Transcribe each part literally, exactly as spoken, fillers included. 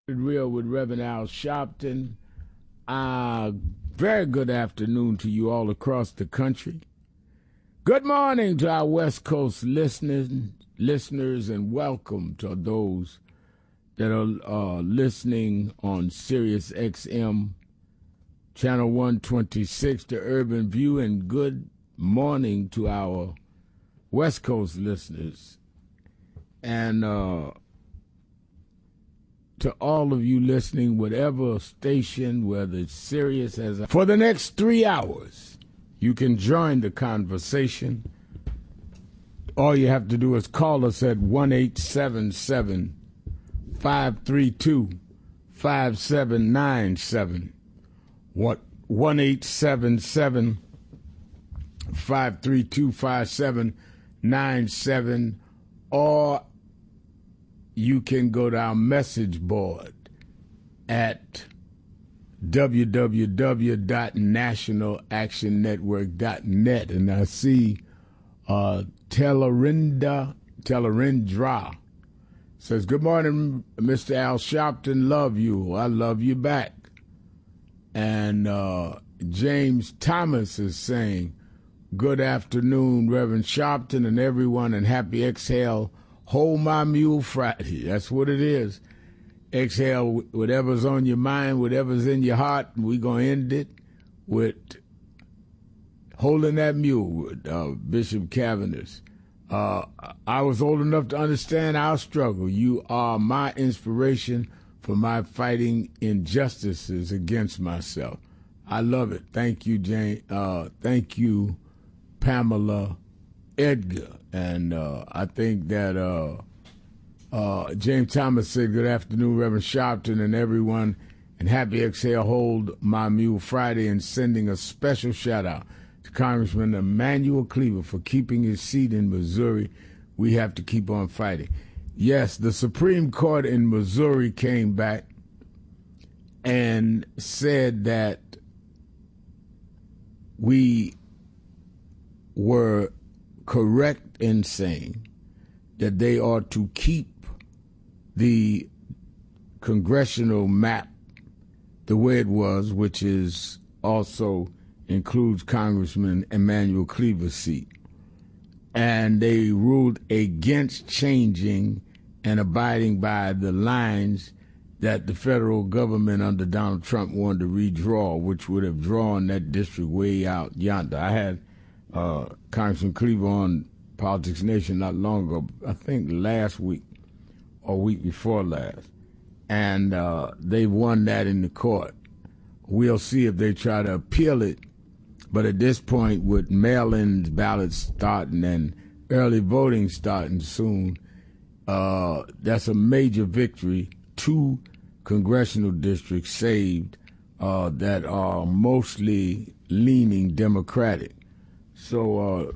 Real with Reverend Al Sharpton. Uh, very good afternoon to you all across the country. Good morning to our West Coast listeners, listeners, and welcome to those that are uh, listening on Sirius X M, Channel one twenty-six, the Urban View, and good morning to our West Coast listeners. And uh, to all of you listening, whatever station, whether it's Sirius, as a, for the next three hours, you can join the conversation. All you have to do is call us at one eight seven seven, five three two, five seven nine seven. What one eight seven seven, five three two, five seven nine seven, or you can go to our message board at w w w dot national action network dot net. And I see uh, Telerinda, Telerindra says, good morning, Mister Al Sharpton, love you. I love you back. And uh, James Thomas is saying, good afternoon, Reverend Sharpton and everyone, and happy Exhale Hold My Mule Friday. That's what it is. Exhale whatever's on your mind, whatever's in your heart, and we're going to end it with holding that mule with uh, Bishop Cavendish. Uh, I was old enough to understand our struggle. You are my inspiration for my fighting injustices against myself. I love it. Thank you, Jane. Uh, thank you, Pamela Edgar. And uh, I think that uh, uh, James Thomas said, good afternoon, Reverend Sharpton and everyone, and happy Exhale Hold My Mule Friday, and sending a special shout out to Congressman Emanuel Cleaver for keeping his seat in Missouri. We have to keep on fighting. Yes, the Supreme Court in Missouri came back and said that we were correct in saying that they ought to keep the congressional map the way it was, which is also includes Congressman Emanuel Cleaver's seat. And they ruled against changing and abiding by the lines that the federal government under Donald Trump wanted to redraw, which would have drawn that district way out yonder. I had uh, Congressman Cleaver on Politics Nation not long ago, I think last week or week before last, and uh, they won that in the court. We'll see if they try to appeal it, but at this point, with mail-in ballots starting and early voting starting soon, uh, that's a major victory. Two congressional districts saved uh, that are mostly leaning Democratic. So uh,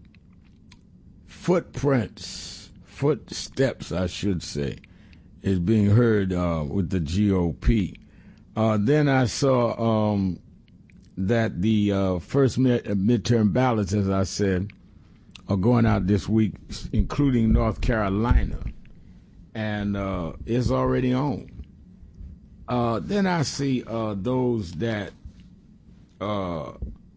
footprints, footsteps, I should say, is being heard uh, with the G O P. Uh, then I saw um, that the uh, first mid- midterm ballots, as I said, are going out this week, including North Carolina, and uh, it's already on. Uh, then I see uh, those that uh,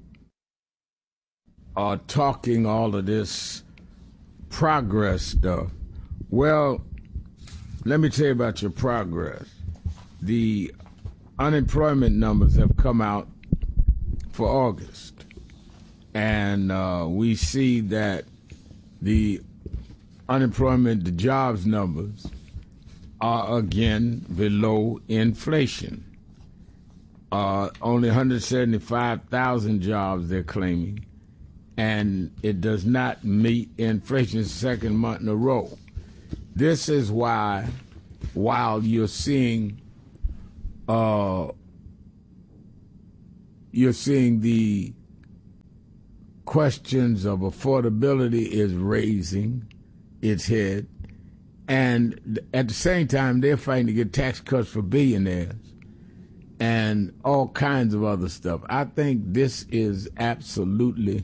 are talking all of this progress stuff. Well, let me tell you about your progress. The unemployment numbers have come out for August, and uh, we see that the unemployment, the jobs numbers are again below inflation. Uh, only one hundred seventy-five thousand jobs they're claiming, and it does not meet inflation's second month in a row. This is why, while you're seeing, uh, you're seeing the questions of affordability is raising its head, and at the same time they're fighting to get tax cuts for billionaires and all kinds of other stuff. I think this is absolutely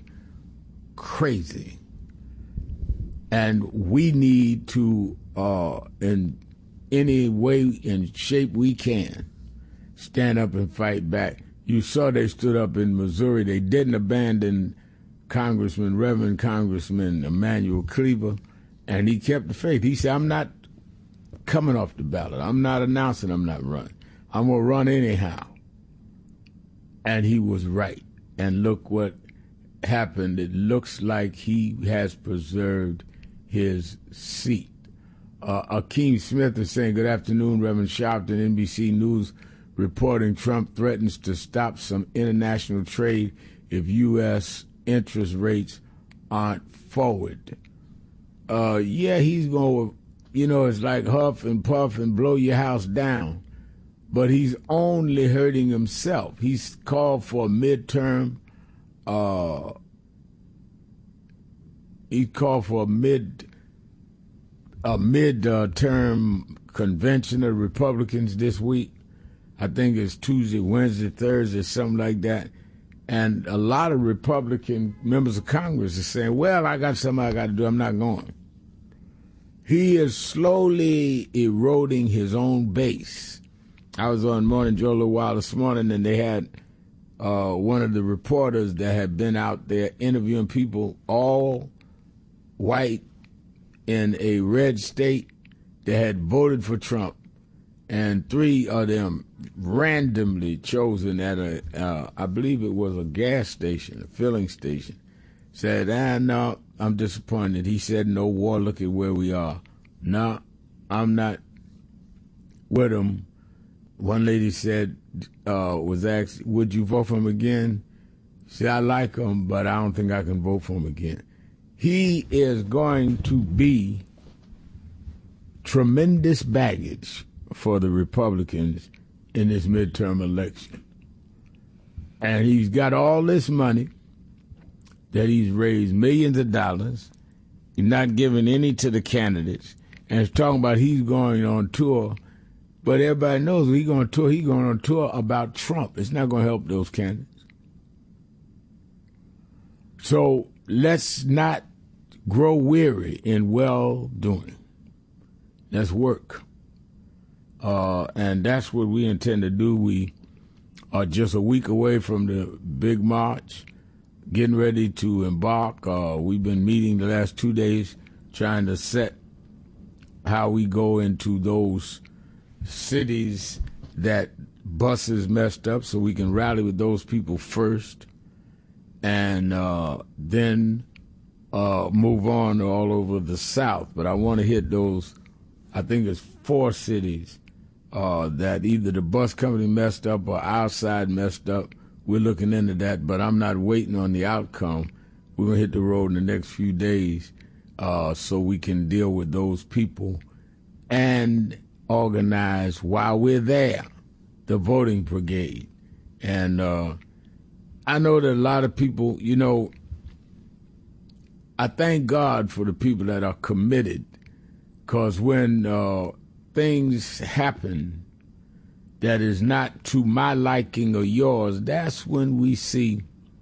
crazy, and we need to uh, in, any way and shape we can, stand up and fight back. You saw they stood up in Missouri. They didn't abandon Congressman, Reverend Congressman Emanuel Cleaver, and he kept the faith. He said, I'm not coming off the ballot. I'm not announcing I'm not running. I'm going to run anyhow. And he was right. And look what happened. It looks like he has preserved his seat. Uh, Akeem Smith is saying, good afternoon, Reverend Sharpton, N B C News, reporting Trump threatens to stop some international trade if U S interest rates aren't forward. Uh, yeah, he's going to, you know, it's like huff and puff and blow your house down. But he's only hurting himself. He's called for a midterm, uh, he called for a mid, a mid-term convention of Republicans this week. I think it's Tuesday, Wednesday, Thursday, something like that. And a lot of Republican members of Congress are saying, well, I got something I got to do. I'm not going. He is slowly eroding his own base. I was on Morning Joe a little while this morning, and they had uh, one of the reporters that had been out there interviewing people, all white in a red state, that had voted for Trump. And three of them randomly chosen at a, uh, I believe it was a gas station, a filling station, said, ah, no, I'm disappointed. He said, no war, look at where we are. No, I'm not with him. One lady said, uh, was asked, would you vote for him again? She said, I like him, but I don't think I can vote for him again. He is going to be tremendous baggage for the Republicans in this midterm election. And he's got all this money that he's raised, millions of dollars. He's not giving any to the candidates. And it's talking about he's going on tour. But everybody knows when he's going on tour, he's going on tour about Trump. It's not going to help those candidates. So let's not grow weary in well-doing. Let's work. Uh, and that's what we intend to do. We are just a week away from the big march, getting ready to embark. Uh, we've been meeting the last two days trying to set how we go into those cities that buses messed up so we can rally with those people first and uh, then uh, move on all over the South. But I want to hit those, I think it's four cities uh, that either the bus company messed up or our side messed up. We're looking into that, but I'm not waiting on the outcome. We're going to hit the road in the next few days uh, so we can deal with those people and organize while we're there the voting brigade. And uh, I know that a lot of people, you know, I thank God for the people that are committed, because when uh, things happen that is not to my liking or yours, that's when we see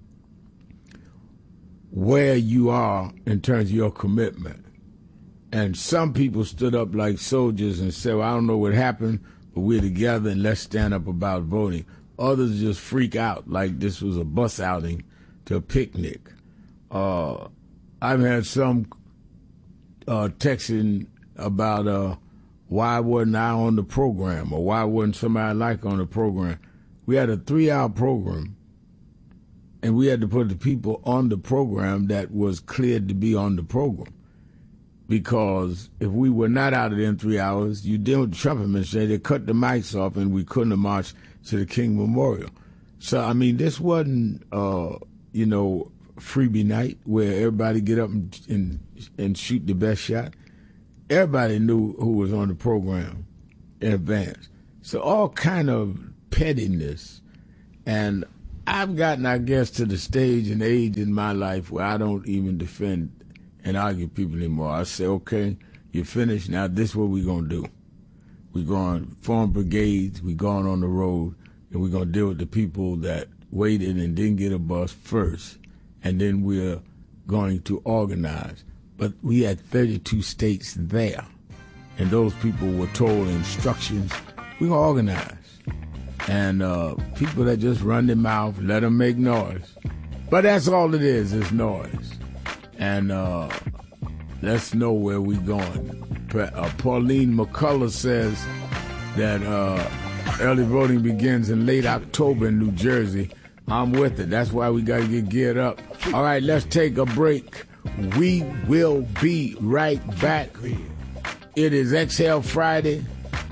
where you are in terms of your commitment. And some people stood up like soldiers and said, well, I don't know what happened, but we're together and let's stand up about voting. Others just freak out like this was a bus outing to a picnic. Uh, I've had some uh, texting about uh, why wasn't I on the program, or why wasn't somebody like on the program. We had a three-hour program, and we had to put the people on the program that was cleared to be on the program. Because if we were not out of there in three hours, you deal with the Trump administration, they cut the mics off and we couldn't have marched to the King Memorial. So, I mean, this wasn't, uh, you know, freebie night where everybody get up and, and and shoot the best shot. Everybody knew who was on the program in advance. So all kind of pettiness. And I've gotten, I guess, to the stage and age in my life where I don't even defend and argue people anymore. I say, okay, you're finished. Now this is what we're going to do. We're going to form brigades. We're going on the road, and we're going to deal with the people that waited and didn't get a bus first. And then we're going to organize. But we had thirty-two states there. and those people were told instructions, we can organize. And uh, people that just run their mouth, let them make noise. But that's all it is, is noise. And uh, let's know where we're going. Uh, Pauline McCullough says that uh, early voting begins in late October in New Jersey. I'm with it. That's why we got to get geared up. All right, let's take a break. We will be right back. It is Exhale Friday.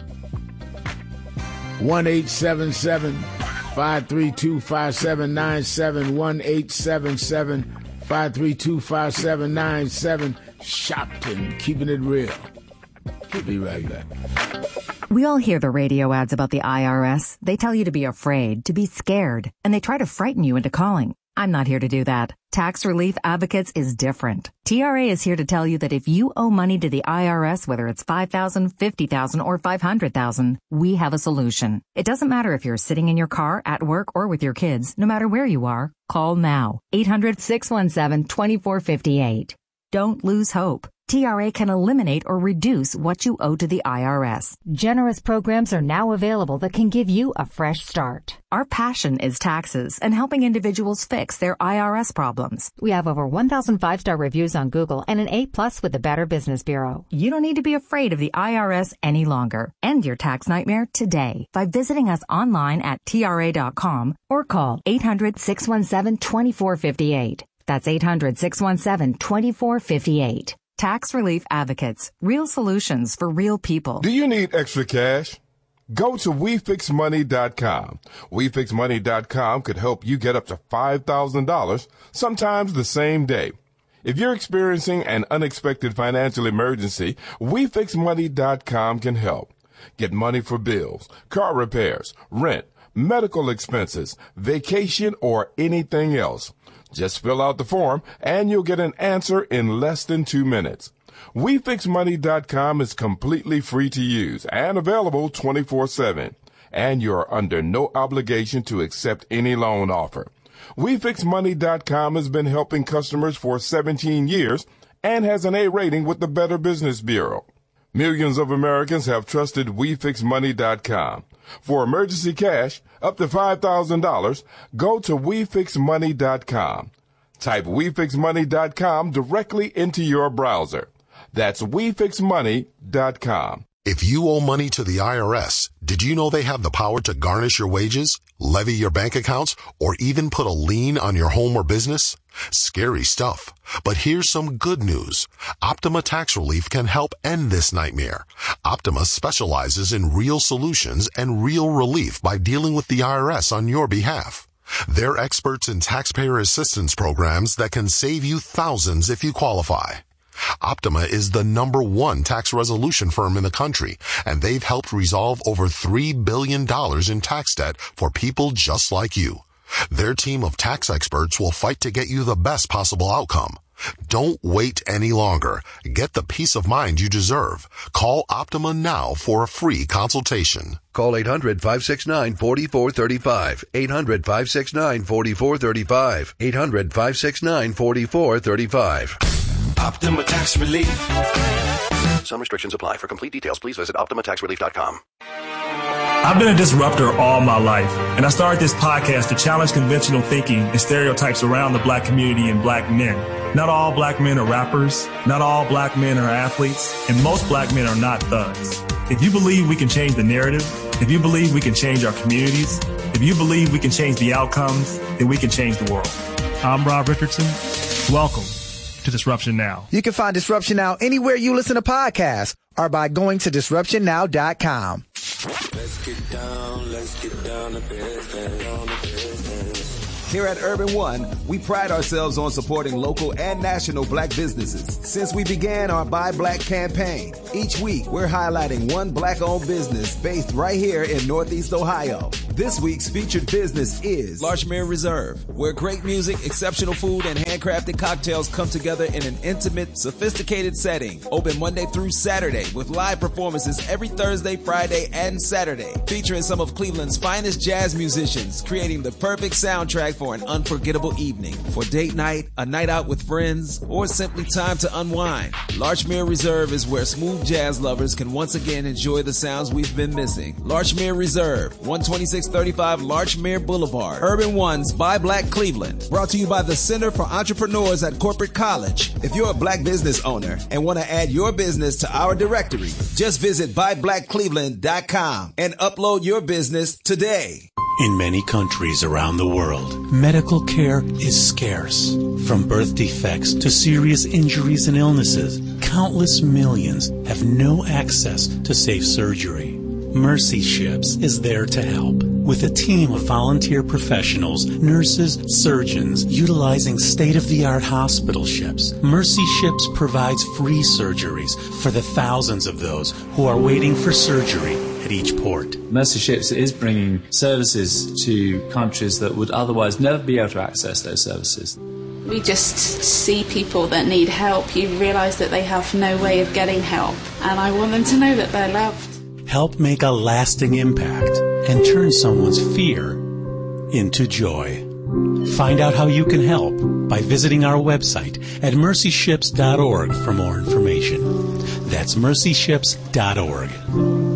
one eight seven seven, five three two, five seven nine seven, one eight seven seven, five three two, five seven nine seven. Shopton, keeping it real. Be right back. We all hear the radio ads about the I R S. They tell you to be afraid, to be scared, and they try to frighten you into calling. I'm not here to do that. Tax Relief Advocates is different. T R A is here to tell you that if you owe money to the I R S, whether it's five thousand dollars, fifty thousand dollars, or five hundred thousand dollars, we have a solution. It doesn't matter if you're sitting in your car, at work, or with your kids. No matter where you are, call now. eight hundred, six one seven, two four five eight. Don't lose hope. T R A can eliminate or reduce what you owe to the I R S. Generous programs are now available that can give you a fresh start. Our passion is taxes and helping individuals fix their I R S problems. We have over one thousand five-star reviews on Google and an A plus with the Better Business Bureau. You don't need to be afraid of the I R S any longer. End your tax nightmare today by visiting us online at T R A dot com or call eight hundred, six one seven, two four five eight. That's eight hundred, six one seven, two four five eight. Tax Relief Advocates. Real solutions for real people. Do you need extra cash? Go to we fix money dot com. we fix money dot com could help you get up to five thousand dollars, sometimes the same day. If you're experiencing an unexpected financial emergency, we fix money dot com can help. Get money for bills, car repairs, rent, medical expenses, vacation, or anything else. Just fill out the form, and you'll get an answer in less than two minutes. we fix money dot com is completely free to use and available twenty-four seven. And you're under no obligation to accept any loan offer. we fix money dot com has been helping customers for seventeen years and has an A rating with the Better Business Bureau. Millions of Americans have trusted we fix money dot com. For emergency cash, up to five thousand dollars, go to we fix money dot com. Type we fix money dot com directly into your browser. That's we fix money dot com. If you owe money to the I R S, did you know they have the power to garnish your wages, levy your bank accounts, or even put a lien on your home or business? Scary stuff. But here's some good news. Optima Tax Relief can help end this nightmare. Optima specializes in real solutions and real relief by dealing with the I R S on your behalf. They're experts in taxpayer assistance programs that can save you thousands if you qualify. Optima is the number one tax resolution firm in the country, and they've helped resolve over three billion dollars in tax debt for people just like you. Their team of tax experts will fight to get you the best possible outcome. Don't wait any longer. Get the peace of mind you deserve. Call Optima now for a free consultation. Call eight hundred, five six nine, four four three five. eight hundred, five six nine, four four three five. eight hundred, five six nine, four four three five. Optima Tax Relief. Some restrictions apply. For complete details, please visit optima tax relief dot com. I've been a disruptor all my life, and I started this podcast to challenge conventional thinking and stereotypes around the black community and black men. Not all black men are rappers, not all black men are athletes, and most black men are not thugs. If you believe we can change the narrative, if you believe we can change our communities, if you believe we can change the outcomes, then we can change the world. I'm Rob Richardson. Welcome to Disruption Now. You can find Disruption Now anywhere you listen to podcasts or by going to disruption now dot com. Let's get down, let's get down to business, down to business. Here at Urban One, we pride ourselves on supporting local and national black businesses. Since we began our Buy Black campaign, each week we're highlighting one black-owned business based right here in Northeast Ohio. This week's featured business is Larchmere Reserve, where great music, exceptional food, and handcrafted cocktails come together in an intimate, sophisticated setting. Open Monday through Saturday with live performances every Thursday, Friday, and Saturday, featuring some of Cleveland's finest jazz musicians, creating the perfect soundtrack for an unforgettable evening. For date night, a night out with friends, or simply time to unwind, Larchmere Reserve is where smooth jazz lovers can once again enjoy the sounds we've been missing. Larchmere Reserve, one twenty-six thirty-five Larchmere Boulevard, Urban Ones by Black Cleveland. Brought to you by the Center for Entrepreneurs at Corporate College. If you're a black business owner and want to add your business to our directory, just visit buy black cleveland dot com and upload your business today. In many countries around the world, medical care is scarce. From birth defects to serious injuries and illnesses, countless millions have no access to safe surgery. Mercy Ships is there to help. With a team of volunteer professionals, nurses, surgeons, utilizing state-of-the-art hospital ships, Mercy Ships provides free surgeries for the thousands of those who are waiting for surgery at each port. Mercy Ships is bringing services to countries that would otherwise never be able to access those services. We just see people that need help. You realise that they have no way of getting help, and I want them to know that they're loved. Help make a lasting impact and turn someone's fear into joy. Find out how you can help by visiting our website at mercy ships dot org for more information. That's mercy ships dot org.